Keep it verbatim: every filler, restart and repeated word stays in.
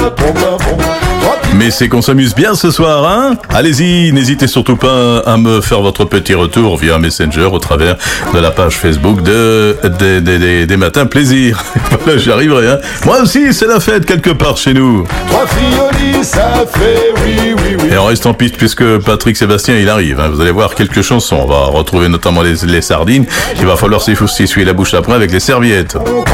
Mais c'est qu'on s'amuse bien ce soir, hein? Allez-y, n'hésitez surtout pas à me faire votre petit retour via Messenger au travers de la page Facebook de, des, des, des, des Matins Plaisir. Voilà, j'y arriverai, hein? Moi aussi, c'est la fête quelque part chez nous. Trois fiolis, ça fait oui, oui, oui. Et on reste en piste puisque Patrick Sébastien, il arrive, hein. Vous allez voir quelques chansons. On va retrouver notamment les, les sardines. Il va falloir s'essuyer la bouche après avec les serviettes.